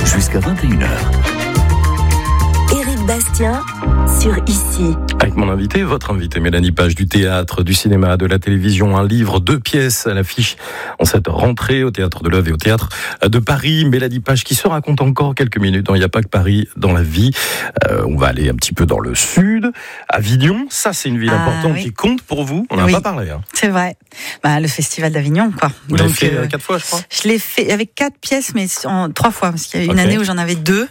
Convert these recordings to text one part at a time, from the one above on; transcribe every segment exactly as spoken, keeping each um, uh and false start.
jusqu'à vingt et une heures. Éric Bastien sur Ici. Avec mon invité, votre invité, Mélanie Page, du théâtre, du cinéma, de la télévision, un livre, deux pièces à l'affiche en cette rentrée au Théâtre de l'Oeuvre et au Théâtre de Paris. Mélanie Page qui se raconte encore quelques minutes dans Il n'y a pas que Paris dans la vie. Euh, on va aller un petit peu dans le sud, Avignon. Ça, c'est une ville ah, importante oui. qui compte pour vous. On n'en oui. a pas parlé. Hein. C'est vrai. Bah, le Festival d'Avignon, quoi. Vous l'avez fait euh, quatre fois, je crois. Je l'ai fait avec quatre pièces, mais en trois fois, parce qu'il y a une okay. année où j'en avais deux.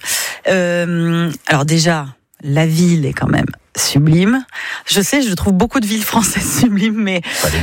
Euh, alors déjà, la ville est quand même sublime. Je sais, je trouve beaucoup de villes françaises sublimes, mais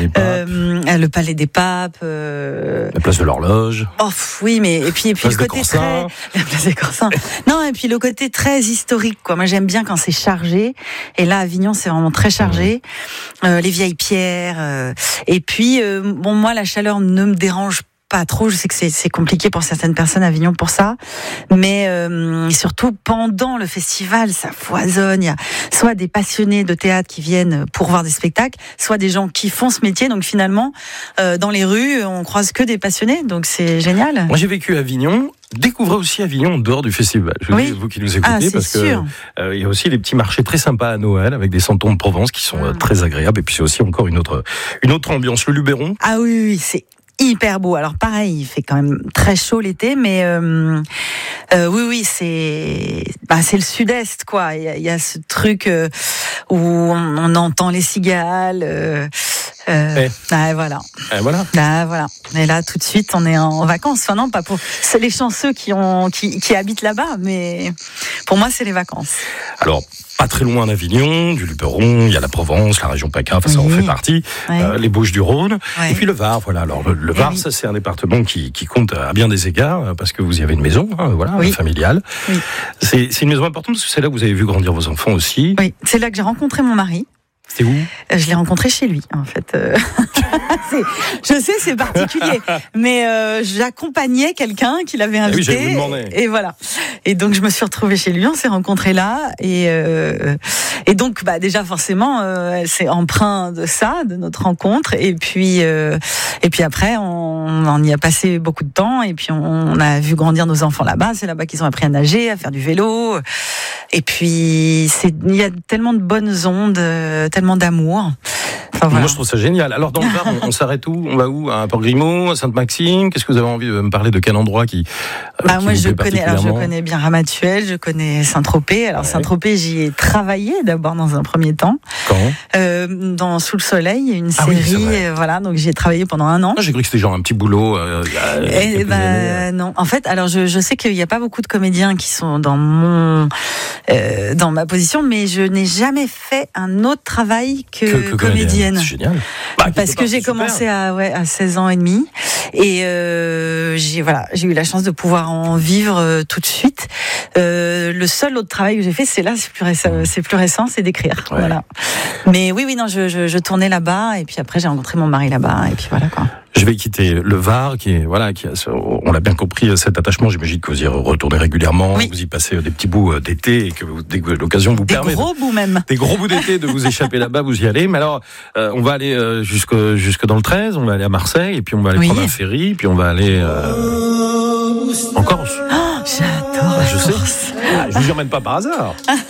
euh, le Palais des Papes, euh... la place de l'Horloge. Oh oui, mais et puis et puis le côté très la place des Corsins. Non, et puis le côté très historique, quoi. Moi, j'aime bien quand c'est chargé. Et là, Avignon, c'est vraiment très chargé. Mmh. Euh, les vieilles pierres. Euh... Et puis, euh, bon, moi, la chaleur ne me dérange pas. Pas trop, je sais que c'est, c'est compliqué pour certaines personnes à Avignon pour ça, mais euh, surtout pendant le festival, ça foisonne. Il y a soit des passionnés de théâtre qui viennent pour voir des spectacles, soit des gens qui font ce métier. Donc finalement, euh, dans les rues, on croise que des passionnés, donc c'est génial. Moi, j'ai vécu à Avignon. Découvrez aussi Avignon en dehors du festival. Je oui. dis, vous qui nous écoutez, ah, parce que sûr. Euh, il y a aussi des petits marchés très sympas à Noël avec des santons de Provence qui sont ah. euh, très agréables. Et puis c'est aussi encore une autre une autre ambiance. Le Luberon. Ah oui, oui, c'est hyper beau. Alors pareil, il fait quand même très chaud l'été, mais euh, euh, oui, oui, c'est bah, c'est le sud-est, quoi. Il y a, il y a ce truc euh, où on, on entend les cigales. Euh, euh, eh. ah, voilà. Eh, voilà. Ah, voilà. Et là, tout de suite, on est en vacances. Enfin, non, pas pour. C'est les chanceux qui ont qui, qui habitent là-bas, mais pour moi, c'est les vacances. Alors. Pas très loin d'Avignon, du Luberon, il y a la Provence, la région PACA, enfin, oui. ça en fait partie, oui. euh, les Bouches-du-Rhône, oui. et puis le Var. Voilà. Alors le, le Var, oui. ça c'est un département qui, qui compte à bien des égards parce que vous y avez une maison, hein, voilà, oui. familiale. Oui. C'est, c'est une maison importante parce que c'est là que vous avez vu grandir vos enfants aussi. Oui, c'est là que j'ai rencontré mon mari. C'est où ? Je l'ai rencontré chez lui, en fait. Euh... c'est, je sais, c'est particulier, mais euh, j'accompagnais quelqu'un qui l'avait invité. Ah oui, j'avais et voilà. Et donc je me suis retrouvée chez lui, on s'est rencontrés là, et euh, et donc bah déjà forcément, euh, elle s'est empreinte de ça, de notre rencontre, et puis euh, et puis après on, on y a passé beaucoup de temps, et puis on, on a vu grandir nos enfants là-bas. C'est là-bas qu'ils ont appris à nager, à faire du vélo, et puis c'est il y a tellement de bonnes ondes. Tellement d'amour. Enfin, voilà. Moi, je trouve ça génial. Alors, dans le Var, on, on s'arrête où ? On va où ? À Port-Grimaud, à Sainte-Maxime ? Qu'est-ce que vous avez envie de me parler de quel endroit qui, euh, bah, qui moi, vous je plaît connais, alors, je connais bien Ramatuelle, je connais Saint-Tropez. Alors, ouais. Saint-Tropez, j'y ai travaillé d'abord dans un premier temps. Quand ? euh, Dans Sous le Soleil, une ah série. Oui, euh, voilà, donc j'y ai travaillé pendant un an. Ah, j'ai cru que c'était genre un petit boulot. Euh, Et bah, années. non. En fait, alors, je, je sais qu'il n'y a pas beaucoup de comédiens qui sont dans mon, euh, dans ma position, mais je n'ai jamais fait un autre travail que, que, que comédienne. C'est génial. Bah, parce que j'ai commencé à, ouais, à seize ans et demi. Et euh, j'ai, voilà, j'ai eu la chance de pouvoir en vivre euh, tout de suite. Euh, le seul autre travail que j'ai fait, c'est là, c'est plus récent, c'est, plus récent, c'est d'écrire. Ouais. Voilà. Mais oui, oui, non, je, je, je tournais là-bas. Et puis après, j'ai rencontré mon mari là-bas. Et puis voilà, quoi. Je vais quitter le Var, qui est, voilà, qui a, on l'a bien compris, cet attachement. J'imagine que vous y retournez régulièrement, oui. vous y passez des petits bouts d'été et que vous, dès que l'occasion vous des permet. Des gros de, bouts même. Des gros bouts d'été de vous échapper là-bas, vous y allez. Mais alors, euh, on va aller euh, jusque, jusque dans le treize, on va aller à Marseille, et puis on va aller oui. prendre un ferry, puis on va aller euh, en Corse. Oh, j'adore. Je sais. Ah, je vous y emmène pas par hasard.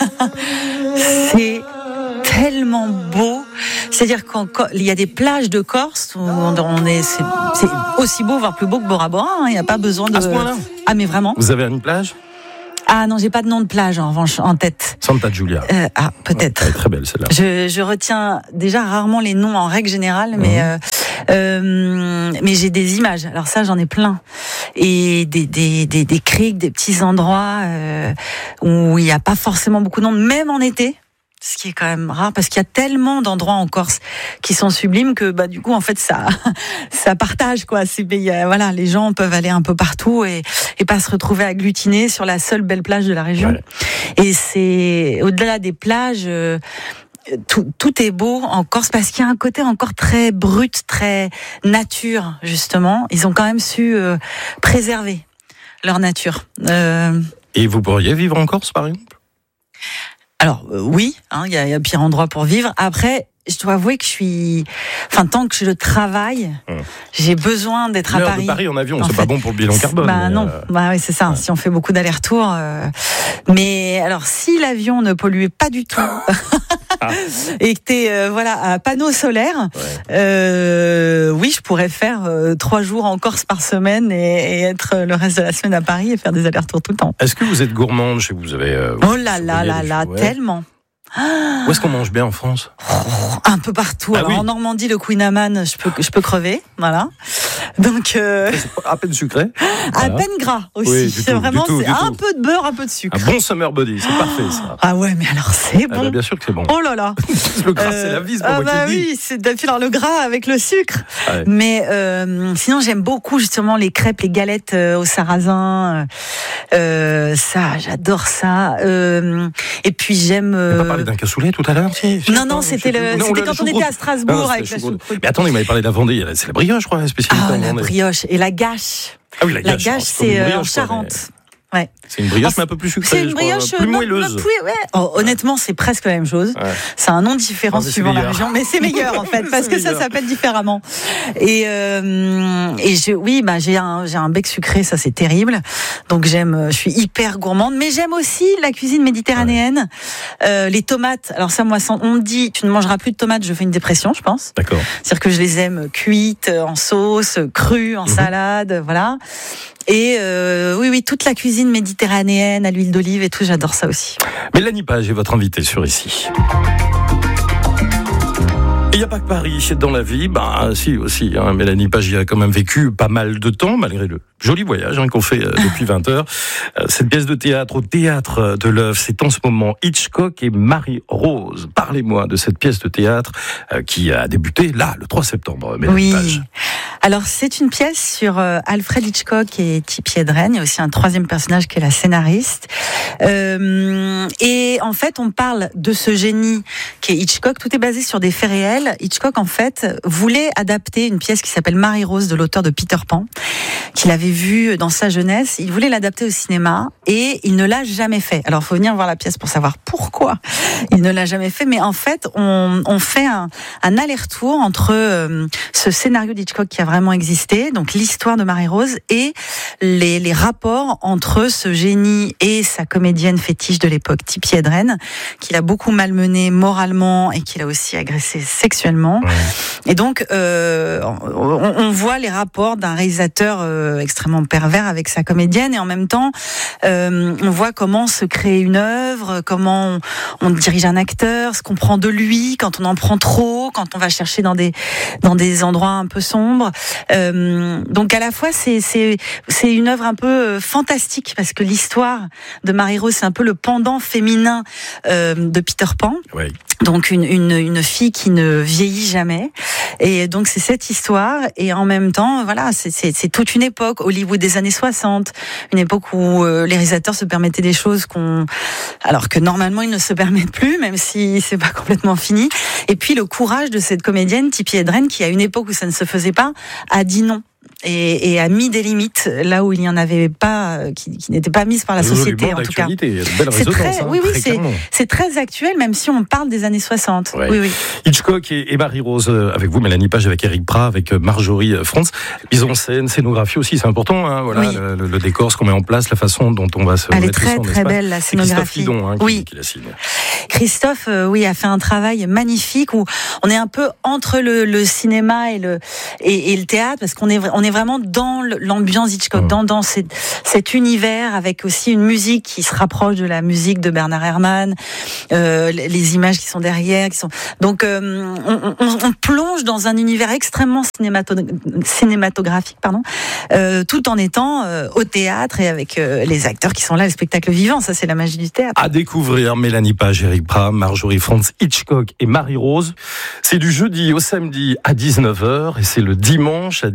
C'est tellement beau. C'est-à-dire qu'il y a des plages de Corse où on est, c'est, c'est aussi beau, voire plus beau que Bora Bora. Il n'y a pas besoin de. À ce point-là ? Ah, mais vraiment. Vous avez une plage ? Ah non, j'ai pas de nom de plage en revanche en tête. Santa Giulia. Euh, ah, peut-être. Elle est très belle celle-là. Je, je retiens déjà rarement les noms en règle générale, mais mmh. euh, euh, mais j'ai des images. Alors ça, j'en ai plein et des des des, des criques, des petits endroits euh, où il n'y a pas forcément beaucoup de monde, même en été. Ce qui est quand même rare parce qu'il y a tellement d'endroits en Corse qui sont sublimes que bah du coup en fait ça ça partage quoi. C'est voilà, les gens peuvent aller un peu partout et et pas se retrouver agglutinés sur la seule belle plage de la région. Ouais. Et c'est au-delà des plages. Euh, Tout, tout est beau en Corse parce qu'il y a un côté encore très brut, très nature justement. Ils ont quand même su euh, préserver leur nature. Euh... Et vous pourriez vivre en Corse par exemple ? Alors euh, oui, il hein, y, y a pire endroit pour vivre. Après, je dois avouer que je suis, enfin, tant que je travaille, hum. j'ai besoin d'être Une à heure Paris. de Paris en avion, en c'est fait, pas bon pour le bilan carbone. Bah non, euh... bah oui, c'est ça. Ouais. Si on fait beaucoup d'allers-retours, euh... mais alors si l'avion ne polluait pas du tout. Ah. Et que t'es euh, voilà à panneau solaire, ouais. euh, oui, je pourrais faire euh, trois jours en Corse par semaine et, et être le reste de la semaine à Paris et faire des allers-retours tout le temps. Est-ce que vous êtes gourmande chez vous, vous avez euh, Oh là là là là, ouais. tellement. Où est-ce qu'on mange bien en France ? Un peu partout. Ah Alors, oui. En Normandie, le Queen Amman, je peux, je peux crever, voilà. Donc, euh... à peine sucré, à voilà. peine gras aussi. Oui, c'est tout, vraiment tout, c'est un peu de beurre, un peu de sucre. Un bon summer body, c'est parfait ça. Ah ouais, mais alors c'est bon. Ah bah, bien sûr que c'est bon. Oh là là. Le gras, euh... c'est la vie, c'est pas ah moi bah qui le dis. oui, c'est depuis dans le gras avec le sucre. Ouais. Mais euh, sinon, j'aime beaucoup justement les crêpes, les galettes euh, au sarrasin. Euh, ça, j'adore ça. Euh, et puis j'aime. Euh... On n'a pas parlé d'un cassoulet tout à l'heure si, Non, non, c'était, le, non, c'était le, quand on était à Strasbourg non, avec la choucroute. Mais attendez, vous m'avez parlé de la Vendée, c'est la brioche, je crois, la spécialité. Ah, la brioche et la gâche. Ah oui, la gâche. La gâche, c'est euh, en Charente. Mais... Ouais. C'est une brioche, mais un peu plus sucrée. C'est une brioche crois, plus moelleuse. Plus, ouais. oh, honnêtement, c'est presque la même chose. Ouais. C'est un nom différent ah, suivant la région, mais c'est meilleur en fait, parce que meilleur. Ça s'appelle différemment. Et, euh, et je, oui, bah, j'ai un, j'ai un bec sucré, ça c'est terrible. Donc j'aime, je suis hyper gourmande, mais j'aime aussi la cuisine méditerranéenne. Ouais. Euh, les tomates. Alors ça, moi, on me dit, tu ne mangeras plus de tomates, je fais une dépression, je pense. D'accord. C'est-à-dire que je les aime cuites, en sauce, crues, en mmh. salade, voilà. Et euh, oui, oui, toute la cuisine méditerranéenne à l'huile d'olive et tout, j'adore ça aussi. Mélanie Page est votre invitée sur Ici. Il n'y a pas que Paris dans la vie, bah si aussi. Hein, Mélanie Page y a quand même vécu pas mal de temps, malgré le joli voyage hein, qu'on fait euh, depuis vingt heures. Euh, cette pièce de théâtre au Théâtre de l'Œuvre, c'est en ce moment Hitchcock et Marie-Rose. Parlez-moi de cette pièce de théâtre euh, qui a débuté là, le trois septembre, Mélanie oui. Page. Alors c'est une pièce sur euh, Alfred Hitchcock et Tippi Hedren. Il y a aussi un troisième personnage qui est la scénariste. Euh, et en fait, on parle de ce génie qui est Hitchcock. Tout est basé sur des faits réels. Hitchcock, en fait, voulait adapter une pièce qui s'appelle Marie-Rose de l'auteur de Peter Pan, qu'il avait vu dans sa jeunesse. Il voulait l'adapter au cinéma et il ne l'a jamais fait. Alors, il faut venir voir la pièce pour savoir pourquoi il ne l'a jamais fait. Mais en fait, on, on fait un, un aller-retour entre euh, ce scénario d'Hitchcock qui a vraiment existé, donc l'histoire de Marie-Rose, et les, les rapports entre ce génie et sa comédienne fétiche de l'époque, Tippi Hedren, qu'il a beaucoup malmené moralement et qu'il a aussi agressé sexuellement. Ouais. Et donc, euh, on, on voit les rapports d'un réalisateur euh, extrêmement pervers avec sa comédienne, et en même temps, euh, on voit comment se crée une œuvre, comment on, on dirige un acteur, ce qu'on prend de lui, quand on en prend trop, quand on va chercher dans des dans des endroits un peu sombres. Euh, donc, à la fois, c'est c'est c'est une œuvre un peu fantastique parce que l'histoire de Marie-Rose, c'est un peu le pendant féminin euh, de Peter Pan. Oui. Donc une, une une fille qui ne vieillit jamais, et donc c'est cette histoire, et en même temps voilà c'est c'est, c'est toute une époque, Hollywood des années soixante, une époque où euh, les réalisateurs se permettaient des choses qu'on alors que normalement ils ne se permettent plus, même si c'est pas complètement fini. Et puis le courage de cette comédienne Tippi Hedren qui à une époque où ça ne se faisait pas a dit non. Et, et a mis des limites là où il n'y en avait pas, qui, qui n'étaient pas mises par la société en tout cas. C'est très, hein, oui, oui, c'est, c'est très actuel, même si on parle des années soixante. Ouais. Oui, oui. Hitchcock et, et Marie-Rose avec vous, Mélanie Page, avec Eric Prat, avec Marjorie Frantz. Mise en scène, scénographie aussi, c'est important. Hein, voilà, oui. le, le, le décor, ce qu'on met en place, la façon dont on va se. Elle est très très belle la scénographie. Christophe Lidon, hein, qui, oui. qui la signe. Christophe, euh, oui, a fait un travail magnifique où on est un peu entre le, le cinéma et le et, et le théâtre, parce qu'on est on est vraiment dans l'ambiance Hitchcock, mmh. dans, dans cet, cet univers, avec aussi une musique qui se rapproche de la musique de Bernard Herrmann, euh, les images qui sont derrière, qui sont donc euh, on, on, on plonge dans un univers extrêmement cinémato- cinématographique, pardon, euh, tout en étant euh, au théâtre et avec euh, les acteurs qui sont là, le spectacle vivant. Ça, c'est la magie du théâtre. À découvrir, Mélanie Page, Eric Prat, Marjorie Frantz, Hitchcock et Marie-Rose. C'est du jeudi au samedi à dix-neuf heures et c'est le dimanche à dix-sept heures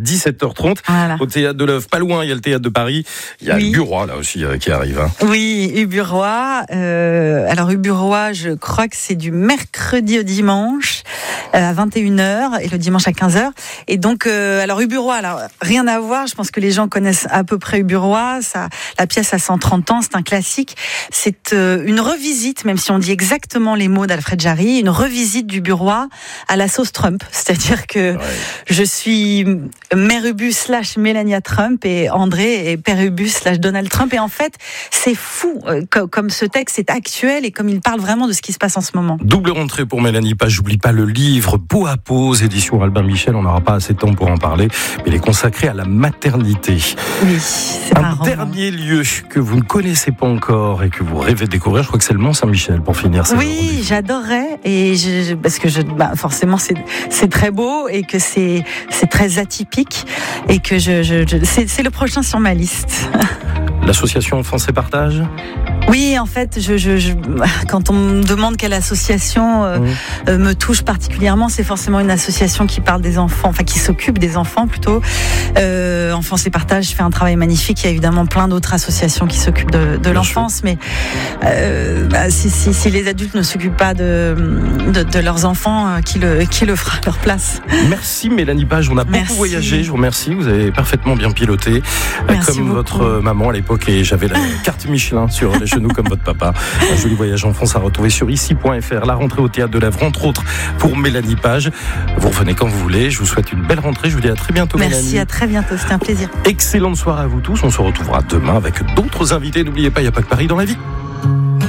heures trente. Voilà. Au Théâtre de l'Œuvre, pas loin, il y a le Théâtre de Paris. Il y a oui. le Bureau là aussi euh, qui arrive. Hein. Oui, Uburois. Euh, alors Uburois, je crois que c'est du mercredi au dimanche euh, à vingt et une heures et le dimanche à quinze heures. Et donc, euh, alors Uburois, alors rien à voir. Je pense que les gens connaissent à peu près Uburois. Ça, la pièce a cent trente ans, c'est un classique. C'est euh, une revisite, même si on dit exactement les mots d'Alfred Jarry, une revisite du Bureau à la sauce Trump. C'est-à-dire que ouais. je suis Mère Ubu slash Mélania Trump et André est Père Ubu slash Donald Trump. Et en fait, c'est fou euh, comme, comme ce texte est actuel et comme il parle vraiment de ce qui se passe en ce moment. Double rentrée pour Mélanie Page. J'oublie pas le livre Peau à peau, édition Albin Michel. On n'aura pas assez de temps pour en parler, mais il est consacré à la maternité. Oui, c'est un dernier lieu que vous ne connaissez pas encore et que vous rêvez de découvrir. Je crois que c'est le Mont-Saint-Michel pour finir. Oui, j'adorerais et je, parce que je, bah, forcément c'est c'est très beau et que c'est c'est très atypique et que je, je, je c'est, c'est le prochain sur ma liste. L'association France et Partage. Oui, en fait, je, je, je, quand on me demande quelle association euh, mmh. euh, me touche particulièrement, c'est forcément une association qui parle des enfants, enfin qui s'occupe des enfants plutôt. Euh, Enfance et Partage fait un travail magnifique. Il y a évidemment plein d'autres associations qui s'occupent de, de l'enfance, mais euh, bah, si, si, si les adultes ne s'occupent pas de, de, de leurs enfants, euh, qui, le, qui le fera à leur place? Merci Mélanie Page, on a beaucoup Merci. voyagé, je vous remercie, vous avez parfaitement bien piloté, Merci comme beaucoup. votre maman à l'époque, et j'avais la carte Michelin sur les genoux comme votre papa. Un joli voyage en France à retrouver sur ici point f r. La rentrée au Théâtre de l'Œuvre, entre autres, pour Mélanie Page. Vous revenez quand vous voulez, je vous souhaite une belle rentrée, je vous dis à très bientôt. Merci, Mélanie. à très bientôt, c'était un plaisir. Excellente soirée à vous tous, on se retrouvera demain avec d'autres invités. N'oubliez pas, il n'y a pas que Paris dans la vie.